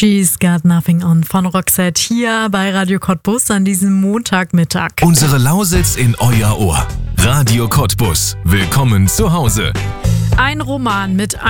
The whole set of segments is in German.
She's Got Nothing On von Roxette hier bei Radio Cottbus an diesem Montagmittag. Unsere Lausitz in euer Ohr. Radio Cottbus. Willkommen zu Hause. Ein Roman mit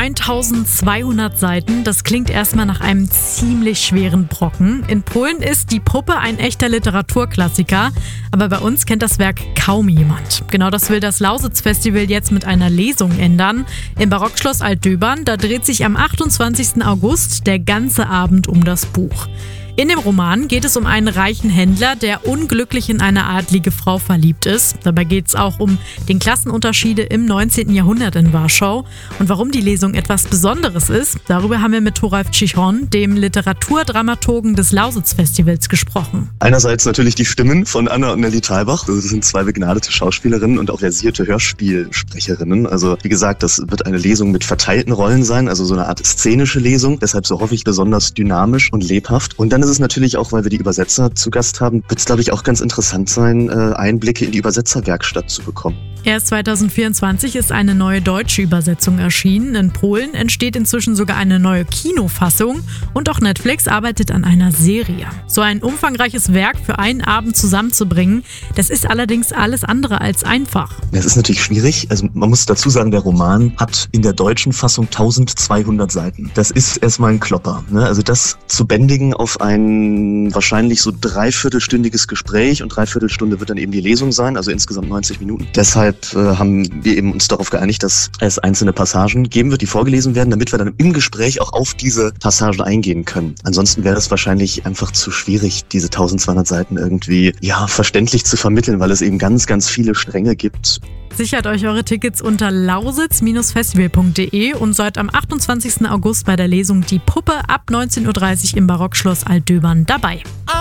1200 Seiten, das klingt erstmal nach einem ziemlich schweren Brocken. In Polen ist Die Puppe ein echter Literaturklassiker, aber bei uns kennt das Werk kaum jemand. Genau das will das Lausitz-Festival jetzt mit einer Lesung ändern. Im Barockschloss Altdöbern, da dreht sich am 28. August der ganze Abend um das Buch. In dem Roman geht es um einen reichen Händler, der unglücklich in eine adlige Frau verliebt ist. Dabei geht es auch um den Klassenunterschiede im 19. Jahrhundert in Warschau. Und warum die Lesung etwas Besonderes ist, darüber haben wir mit Thoralf Chichon, dem Literaturdramaturgen des Lausitz-Festivals, gesprochen. Einerseits natürlich die Stimmen von Anna und Nelly Thalbach. Das sind zwei begnadete Schauspielerinnen und auch versierte Hörspielsprecherinnen. Also wie gesagt, das wird eine Lesung mit verteilten Rollen sein, also so eine Art szenische Lesung. Deshalb, so hoffe ich, besonders dynamisch und lebhaft. Und dann ist es natürlich auch, weil wir die Übersetzer zu Gast haben, wird es, glaube ich, auch ganz interessant sein, Einblicke in die Übersetzerwerkstatt zu bekommen. Erst 2024 ist eine neue deutsche Übersetzung erschienen. In Polen entsteht inzwischen sogar eine neue Kinofassung und auch Netflix arbeitet an einer Serie. So ein umfangreiches Werk für einen Abend zusammenzubringen, das ist allerdings alles andere als einfach. Das ist natürlich schwierig. Also man muss dazu sagen, der Roman hat in der deutschen Fassung 1200 Seiten. Das ist erstmal ein Klopper, ne? Also das zu bändigen auf ein wahrscheinlich so dreiviertelstündiges Gespräch, und Dreiviertelstunde wird dann eben die Lesung sein, also insgesamt 90 Minuten. Deshalb haben wir eben uns darauf geeinigt, dass es einzelne Passagen geben wird, die vorgelesen werden, damit wir dann im Gespräch auch auf diese Passagen eingehen können. Ansonsten wäre es wahrscheinlich einfach zu schwierig, diese 1200 Seiten irgendwie verständlich zu vermitteln, weil es eben ganz, ganz viele Stränge gibt. Sichert euch eure Tickets unter lausitz-festival.de und seid am 28. August bei der Lesung Die Puppe ab 19.30 Uhr im Barockschloss Altdöbern dabei.